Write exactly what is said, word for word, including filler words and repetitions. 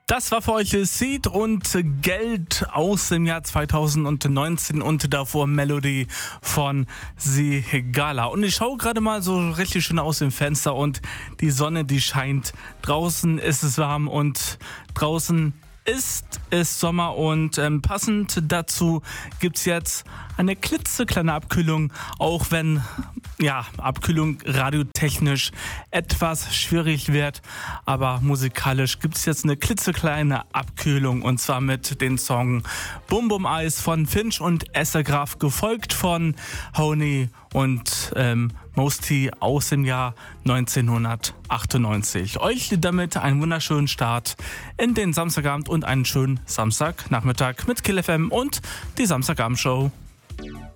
Das war für euch Seed und Geld aus dem Jahr zweitausendneunzehn und davor Melody von Sigala. Und ich schaue gerade mal so richtig schön aus dem Fenster und die Sonne, die scheint. Draußen ist es warm und draußen ist es Sommer und ähm, passend dazu gibt's jetzt eine klitzekleine Abkühlung, auch wenn ja Abkühlung radiotechnisch etwas schwierig wird, aber musikalisch gibt's jetzt eine klitzekleine Abkühlung und zwar mit den Song Bum Bum Eis von Finch und Essegraf, gefolgt von Honey und ähm, Mosty aus dem Jahr neunzehnhundertachtundneunzig. Euch damit einen wunderschönen Start in den Samstagabend und einen schönen Samstagnachmittag mit Kill F M und die Samstagabendshow.